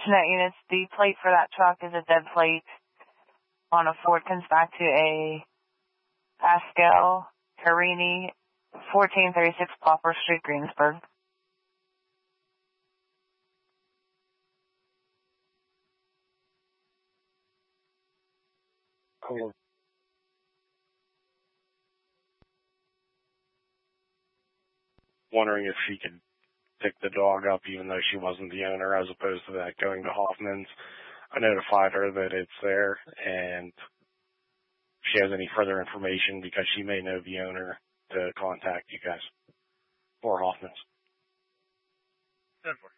Net units, the plate for that truck is a dead plate on a Ford, comes back to a Pascal Carini, 1436 Poplar Street, Greensburg. Cool. Wondering if she could pick the dog up even though she wasn't the owner, as opposed to that going to Hoffman's. I notified her that it's there, and if she has any further information, because she may know the owner, to contact you guys or Hoffman's. 10-4.